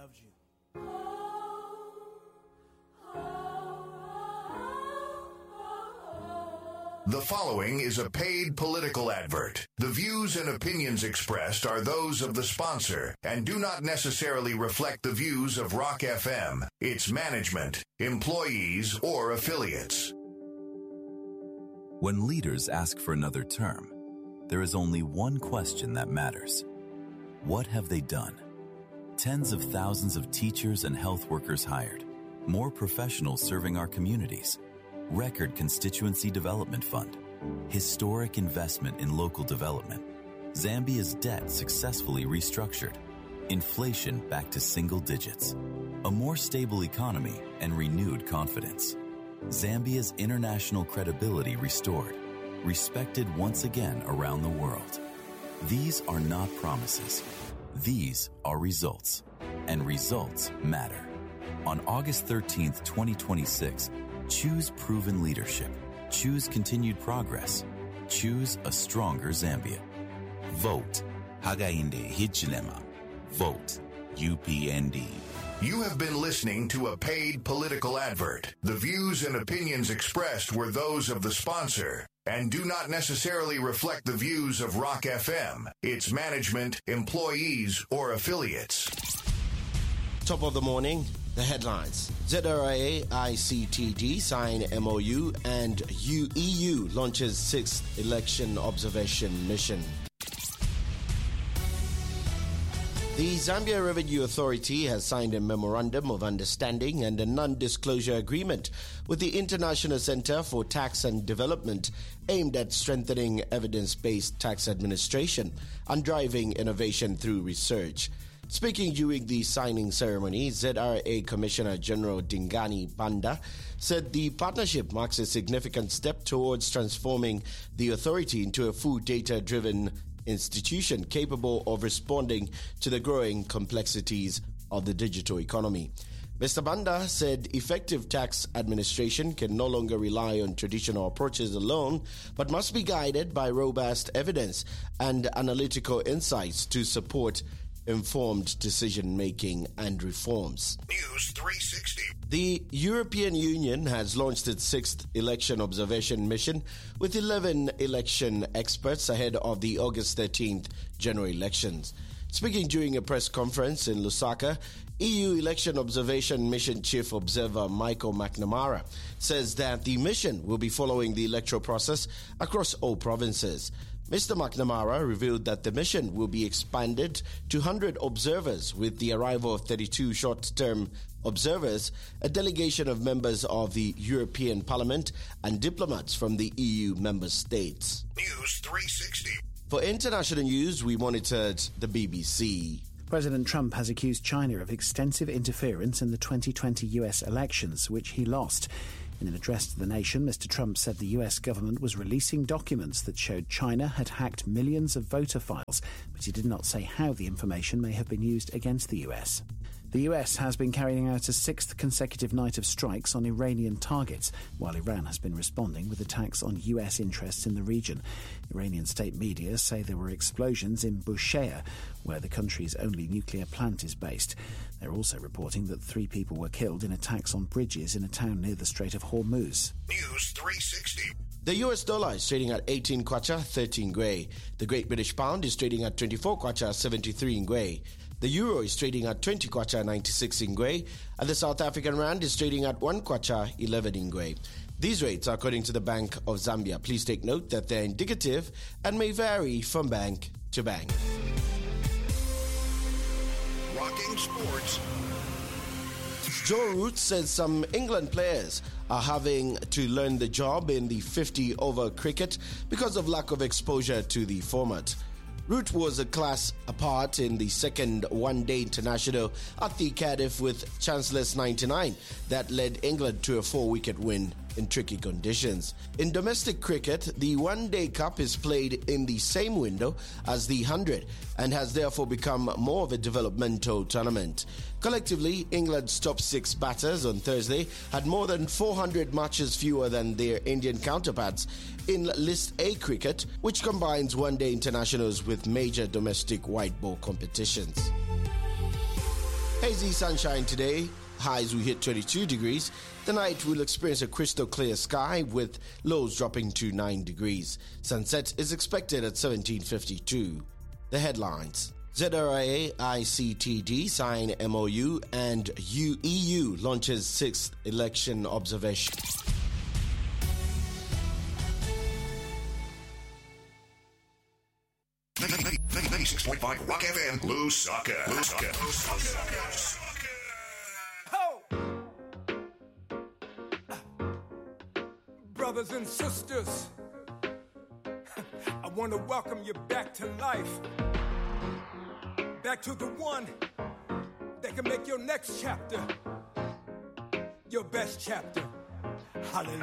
loves you. The following is a paid political advert. The views and opinions expressed are those of the sponsor and do not necessarily reflect the views of Rock FM, its management, employees, or affiliates. When leaders ask for another term, there is only one question that matters. What have they done? Tens of thousands of teachers and health workers hired, more professionals serving our communities, record constituency development fund, historic investment in local development, Zambia's debt successfully restructured, inflation back to single digits, a more stable economy and renewed confidence, Zambia's international credibility restored, respected once again around the world. These are not promises. These are results, and results matter. On August 13th, 2026, choose proven leadership. Choose continued progress. Choose a stronger Zambia. Vote Hakainde Hichilema. Vote UPND. You have been listening to a paid political advert. The views and opinions expressed were those of the sponsor and do not necessarily reflect the views of Rock FM, its management, employees, or affiliates. Top of the morning, the headlines. ZRA ICTD sign MOU and EU launches 6th election observation mission. The Zambia Revenue Authority has signed a memorandum of understanding and a non-disclosure agreement with the International Center for Tax and Development aimed at strengthening evidence-based tax administration and driving innovation through research. Speaking during the signing ceremony, ZRA Commissioner General Dingani Banda said the partnership marks a significant step towards transforming the authority into a full data-driven institution capable of responding to the growing complexities of the digital economy. Mr. Banda said effective tax administration can no longer rely on traditional approaches alone, but must be guided by robust evidence and analytical insights to support informed decision-making and reforms. News 360. The European Union has launched its 6th election observation mission with 11 election experts ahead of the August 13th general elections. Speaking during a press conference in Lusaka, EU Election Observation Mission Chief Observer Michael McNamara says that the mission will be following the electoral process across all provinces. Mr. McNamara revealed that the mission will be expanded to 100 observers with the arrival of 32 short-term observers, a delegation of members of the European Parliament and diplomats from the EU member states. News 360. For international news, we monitored the BBC. President Trump has accused China of extensive interference in the 2020 US elections, which he lost. In an address to the nation, Mr. Trump said the US government was releasing documents that showed China had hacked millions of voter files, but he did not say how the information may have been used against the US. The US has been carrying out a 6th consecutive night of strikes on Iranian targets, while Iran has been responding with attacks on US interests in the region. Iranian state media say there were explosions in Bushehr, where the country's only nuclear plant is based. They're also reporting that 3 people were killed in attacks on bridges in a town near the Strait of Hormuz. News 360. The US dollar is trading at 18 kwacha, 13 Gwei. The Great British Pound is trading at 24 kwacha, 73 Gwei. The euro is trading at 20 kwacha, 96 Gwei. And the South African rand is trading at 1 kwacha, 11 Gwei. These rates are according to the Bank of Zambia. Please take note that they're indicative and may vary from bank to bank. Rocking sports. Joe Root says some England players are having to learn the job in the 50-over cricket because of lack of exposure to the format. Root was a class apart in the second one-day international at the Cardiff with chanceless 99 that led England to a 4-wicket win in tricky conditions. In domestic cricket, the One-Day Cup is played in the same window as the 100 and has therefore become more of a developmental tournament. Collectively, England's top 6 batters on Thursday had more than 400 matches fewer than their Indian counterparts in List A cricket, which combines one-day internationals with major domestic white ball competitions. Hazy sunshine today. Highs will hit 22 degrees. The night will experience a crystal clear sky with lows dropping to 9 degrees. Sunset is expected at 17:52. The headlines. ZRA ICTD sign MOU and EU launches 6th election observation. .5 Rock FM, Lusaka. Brothers and sisters, I want to welcome you back to life. Back to the one that can make your next chapter your best chapter. Hallelujah.